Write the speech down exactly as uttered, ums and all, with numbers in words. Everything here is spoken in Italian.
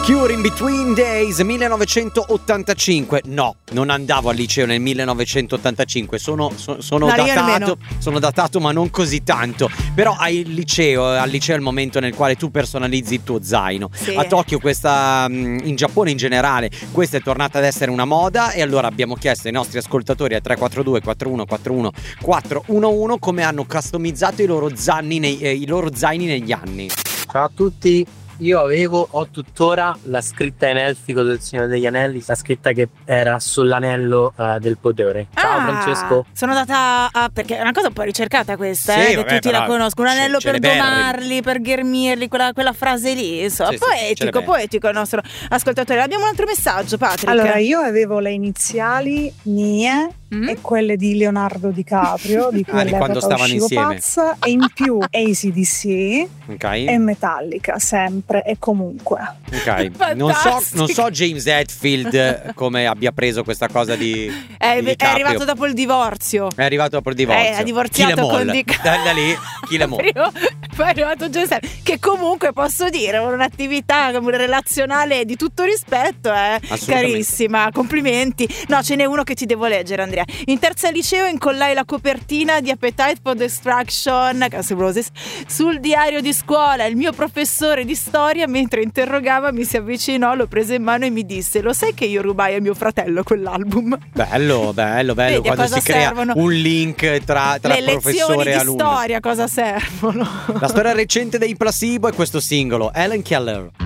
Cure in Between Days, millenovecentottantacinque. No, non andavo al liceo nel millenovecentottantacinque. Sono, so, sono no, datato, sono datato, ma non così tanto. Però al liceo, al liceo è il momento nel quale tu personalizzi il tuo zaino. Sì. A Tokyo questa, in Giappone in generale, questa è tornata ad essere una moda. E allora abbiamo chiesto ai nostri ascoltatori al tre quattro due quattro uno quattro uno quattro uno uno come hanno customizzato i loro zaini nei, eh, i loro zaini negli anni. Ciao a tutti. Io avevo, ho tuttora la scritta in elfico del Signore degli Anelli, la scritta che era sull'anello uh, del potere. Ciao Ah, Francesco. Sono andata a, perché è una cosa un po' ricercata questa, Sì, eh, che vabbè, tutti però la conoscono. Un anello per celeberrimi. domarli, per ghermirli, quella, quella frase lì, insomma. Sì, sì, poetico, celeberrimi. poetico il nostro ascoltatore. Abbiamo un altro messaggio, Patrick. Allora, io avevo le iniziali mie Mm? e quelle di Leonardo DiCaprio, di cui Ah, di quando all'epoca stavano uscivo insieme. pazza, e in più A C D C Ok, e Metallica, sempre e comunque. ok. Non so, Fantastico. non so James Hetfield come abbia preso questa cosa di, È, di è DiCaprio. arrivato dopo il divorzio. È arrivato dopo il divorzio. Eh, ha divorziato Kill 'em con all. Dic- da, da lì Kill 'em all. Prima- Poi è arrivato Giuseppe, che comunque posso dire un'attività relazionale di tutto rispetto, eh. Assolutamente. Carissima, complimenti. No, ce n'è uno che ti devo leggere, Andrea. In terza liceo incollai la copertina di Appetite for Destruction, Guns N' Roses, sul diario di scuola. Il mio professore di storia, mentre interrogava, mi si avvicinò, lo prese in mano e mi disse: lo sai che io rubai a mio fratello quell'album? Bello, bello, bello. Vedi a quando cosa si crea servono un link tra, tra le lezioni professore di e alunno. storia, a cosa servono? La storia recente dei Placebo è questo singolo, Helen Keller.